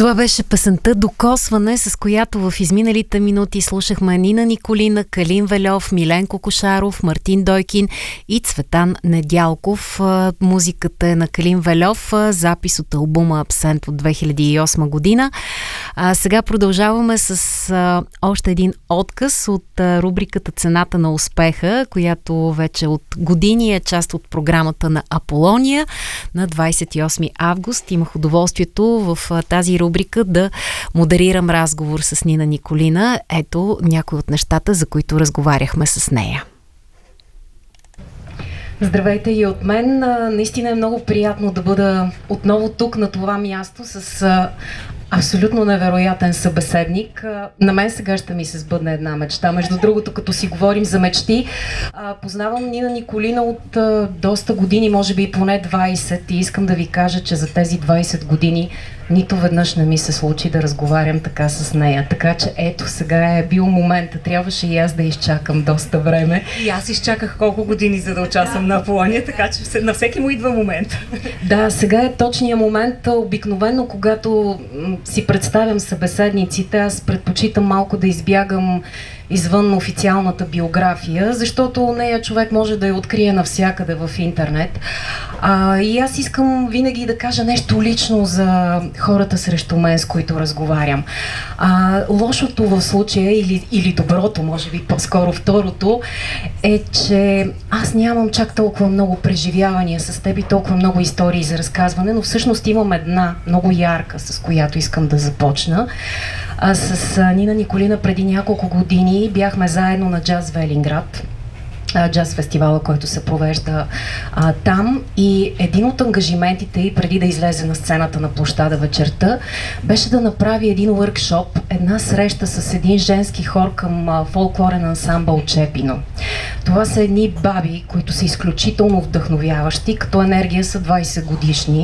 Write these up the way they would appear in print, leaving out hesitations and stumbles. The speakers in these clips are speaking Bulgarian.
Това беше песента "Докосване", с която в изминалите минути слушахме Нина Николина, Калин Вельов, Миленко Кошаров, Мартин Дойкин и Цветан Недялков. Музиката е на Калин Вельов, запис от албума "Абсент" от 2008 година. Сега продължаваме с още един отказ от рубриката "Цената на успеха", която вече от години е част от програмата на Аполония. На 28 август имах удоволствието в тази рубрика да модерирам разговор с Нина Николина. Ето някои от нещата, за които разговаряхме с нея. Здравейте и от мен. Наистина е много приятно да бъда отново тук на това място с абсолютно невероятен събеседник. На мен сега ще ми се сбъдне една мечта. Между другото, като си говорим за мечти, познавам Нина Николина от доста години, може би поне 20, и искам да ви кажа, че за тези 20 години нито веднъж не ми се случи да разговарям така с нея. Така че ето, сега е бил момента. Трябваше и аз да изчакам доста време. И аз изчаках колко години, за да участвам на Аполония, така че на всеки му идва момент. Да, сега е точният момент. Обикновено, когато си представям събеседниците, аз предпочитам малко да избягам извън официалната биография, защото нея човек може да я открие навсякъде в интернет. И аз искам винаги да кажа нещо лично за хората срещу мен, с които разговарям. Лошото в случая, или доброто, може би по-скоро второто, е, че аз нямам чак толкова много преживявания с теб и толкова много истории за разказване, но всъщност имам една много ярка, с която искам да започна. С Нина Николина преди няколко години бяхме заедно на Джаз Велинград, джаз фестивала, който се провежда там, и един от ангажиментите й преди да излезе на сцената на площада вечерта беше да направи един workshop, една среща с един женски хор към фолклорен ансамбъл Чепино. Това са едни баби, които са изключително вдъхновяващи, като енергия са 20 годишни.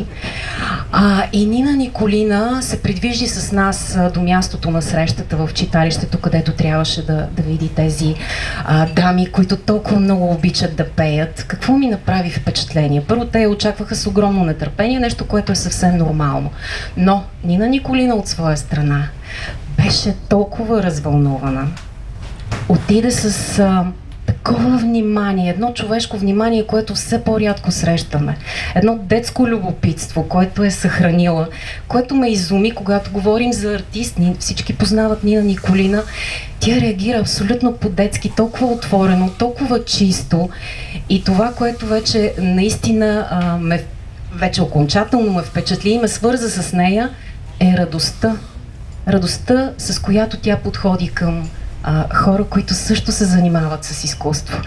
И Нина Николина се придвижи с нас до мястото на срещата в читалището, където трябваше да види тези дами, които толкова много обичат да пеят. Какво ми направи впечатление? Първо, те я очакваха с огромно нетърпение, нещо, което е съвсем нормално. Но Нина Николина от своя страна беше толкова развълнувана. Отиде с такова внимание, едно човешко внимание, което все по-рядко срещаме. Едно детско любопитство, което е съхранила, което ме изуми, когато говорим за артист. Всички познават Нина Николина. Тя реагира абсолютно по-детски, толкова отворено, толкова чисто. И това, което вече наистина вече окончателно ме впечатли и ме свърза с нея, е радостта. Радостта, с която тя подходи към хора, които също се занимават с изкуство.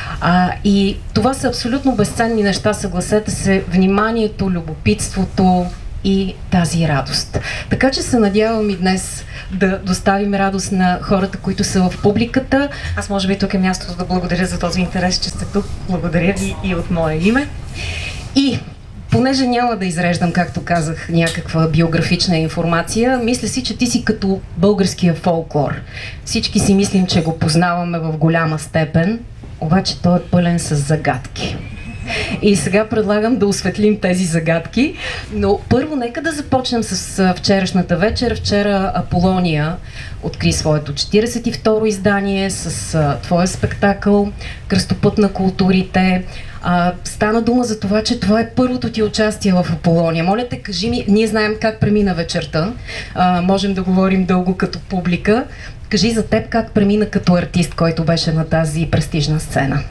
И това са абсолютно безценни неща, съгласете се, вниманието, любопитството и тази радост. Така че се надявам и днес да доставим радост на хората, които са в публиката. Аз може би тук е мястото да благодаря за този интерес, че сте тук. Благодаря ви и от мое име. И понеже няма да изреждам, както казах, някаква биографична информация, мисля си, че ти си като българския фолклор. Всички си мислим, че го познаваме в голяма степен, обаче той е пълен с загадки. И сега предлагам да осветлим тези загадки, но първо нека да започнем с вчерашната вечер. Вчера Аполония откри своето 42-ро издание с твоя спектакъл "Кръстопът на културите". Стана дума за това, че това е първото ти участие в Аполония. Моля те, кажи ми, ние знаем как премина вечерта, можем да говорим дълго като публика. Кажи за теб как премина като артист, който беше на тази престижна сцена.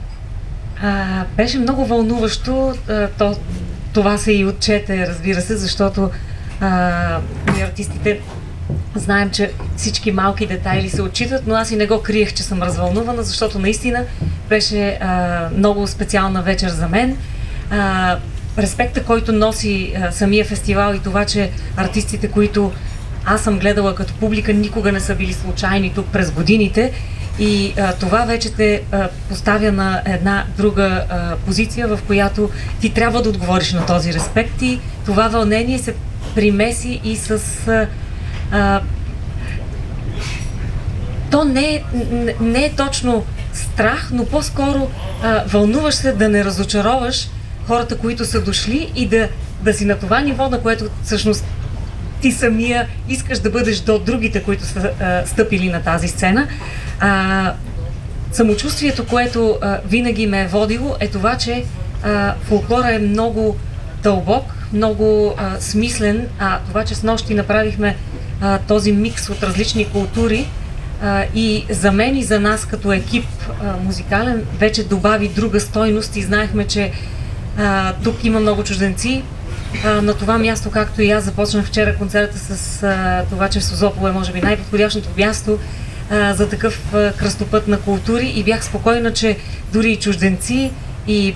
Беше много вълнуващо. Това се и отчете, разбира се, защото ние артистите знаем, че всички малки детайли се отчитат, но аз и не го криех, че съм развълнувана, защото наистина беше много специална вечер за мен. Респекта, който носи самия фестивал, и това, че артистите, които аз съм гледала като публика, никога не са били случайни тук през годините. И това вече те поставя на една друга позиция, в която ти трябва да отговориш на този респект, и това вълнение се примеси и с... то не е точно страх, но по-скоро вълнуваш се да не разочароваш хората, които са дошли, и да си на това ниво, на което всъщност ти самия искаш да бъдеш до другите, които са стъпили на тази сцена. Самочувствието, което винаги ме е водило, е това, че фолклора е много дълбок, много смислен, това, че снощи направихме този микс от различни култури и за мен и за нас като екип музикален вече добави друга стойност и знаехме, че тук има много чужденци. На това място, както и аз започнах вчера концерта с това, че Созопол е може би най-подходящото място за такъв кръстопът на култури и бях спокойна, че дори и чужденци и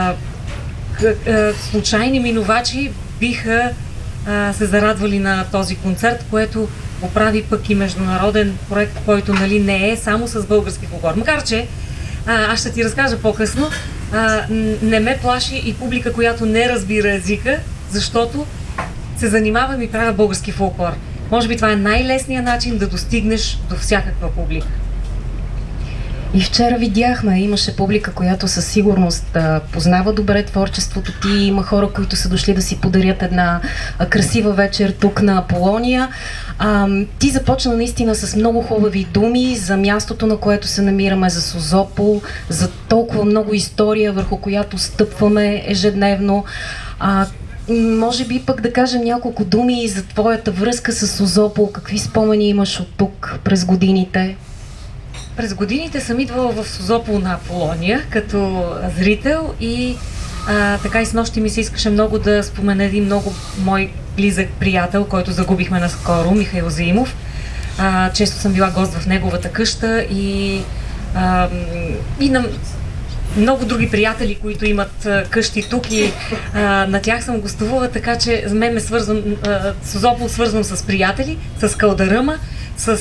случайни минувачи биха се зарадвали на този концерт, което го прави пък и международен проект, който нали, не е само с български фолклор. Макар че, аз ще ти разкажа по-късно, не ме плаши и публика, която не разбира езика, защото се занимавам и правя български фолклор. Може би това е най-лесният начин да достигнеш до всякаква публика. И вчера видяхме, имаше публика, която със сигурност познава добре творчеството ти, има хора, които са дошли да си подарят една красива вечер тук на Аполония. Ти започна наистина с много хубави думи за мястото, на което се намираме, за Созопол, за толкова много история, върху която стъпваме ежедневно. Може би пък да кажем няколко думи за твоята връзка с Созопол, какви спомени имаш от тук през годините? През годините съм идвала в Созопол на Аполония като зрител и така и снощи ми се искаше много да спомена един много мой близък приятел, който загубихме наскоро, Михаил Заимов. Често съм била гост в неговата къща и на много други приятели, които имат къщи тук и на тях съм гостувала, така че за мен Созопол свързвам с приятели, с калдаръма, с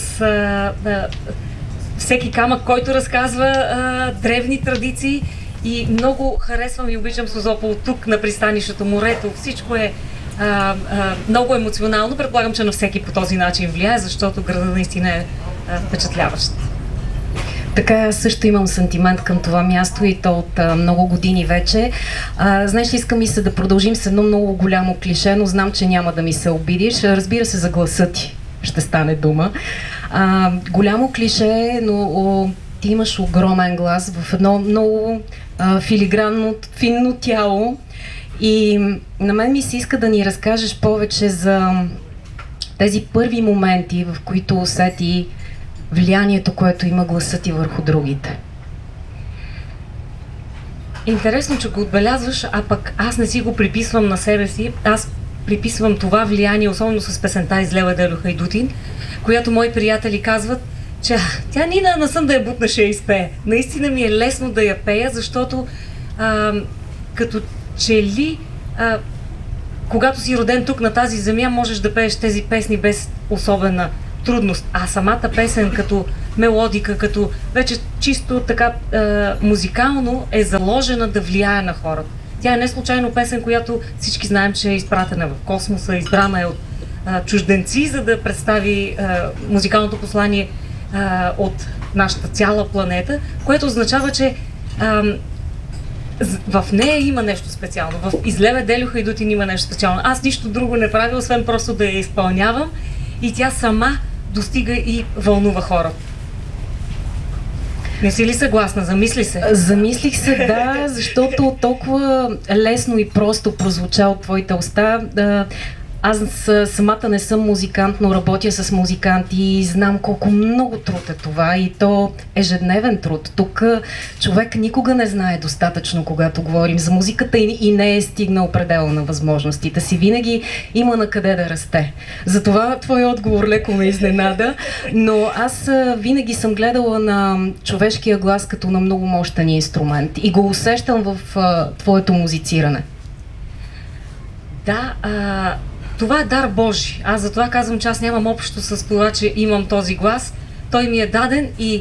всеки камък, който разказва древни традиции и много харесвам и обичам Созопол тук на пристанището, морето, всичко е много емоционално. Предполагам, че на всеки по този начин влияе, защото градът наистина е впечатляващ. Така, също имам сантимент към това място и то от много години вече. Знаеш ли, искам и се да продължим с едно много голямо клише, но знам, че няма да ми се обидиш. Разбира се, за гласа ти ще стане дума. Голямо клише, но ти имаш огромен глас в едно много филигранно, финно тяло и на мен ми се иска да ни разкажеш повече за тези първи моменти, в които усети влиянието, което има гласът ти върху другите. Интересно, че го отбелязваш, а пък аз не си го приписвам на себе си. Аз приписвам това влияние, особено с песента "Излева Делю Хайдутин", която мои приятели казват, че тя Нина насъм да я бутнеше и изпее. Наистина ми е лесно да я пея, защото като че ли когато си роден тук на тази земя, можеш да пееш тези песни без особена трудност. А самата песен като мелодика, като вече чисто така музикално е заложена да влияе на хората. Тя е не случайно песен, която всички знаем, че е изпратена в космоса, избрана е от чужденци, за да представи музикалното послание от нашата цяла планета, което означава, че в нея има нещо специално. В "Излева Делю Хайдутин" има нещо специално. Аз нищо друго не правя, освен просто да я изпълнявам и тя сама достига и вълнува хората. Не си ли съгласна? Замисли се. Замислих се, да, защото толкова лесно и просто прозвуча от твоите уста. Аз самата не съм музикант, но работя с музиканти и знам колко много труд е това и то ежедневен труд. Тук човек никога не знае достатъчно, когато говорим за музиката и не е стигнал предела на възможностите си. Винаги има на къде да расте. Затова твой отговор леко ме изненада, но аз винаги съм гледала на човешкия глас като на много мощен инструмент и го усещам в твоето музициране. Да, това е дар Божи. Аз затова казвам, че аз нямам общо с това, че имам този глас. Той ми е даден и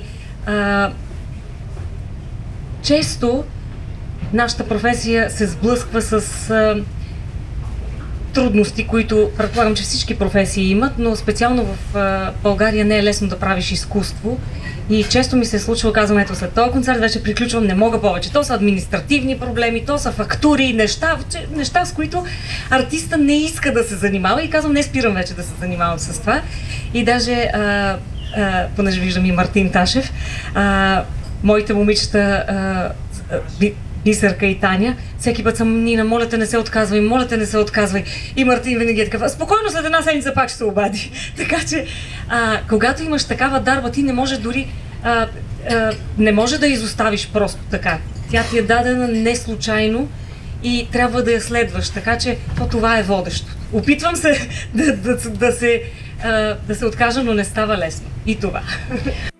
често нашата професия се сблъсква с трудности, които предполагам, че всички професии имат, но специално в България не е лесно да правиш изкуство. И често ми се е случвало, казвам, ето след този концерт вече приключвам, не мога повече. То са административни проблеми, то са фактури, неща, с които артиста не иска да се занимава и казвам, не спирам вече да се занимавам с това. И даже, понеже виждам и Мартин Ташев, моите момичета, Бисерка и Таня, всеки път съм: Нина, моля те, не се отказвай, моля те, не се отказвай. И Мартин винаги е такъв: спокойно, след една седмица пак ще се обади. Така че, когато имаш такава дарба, ти не може дори, не може да изоставиш просто така. Тя ти е дадена не случайно и трябва да я следваш, така че това е водещо. Опитвам се да се откажа, но не става лесно. И това.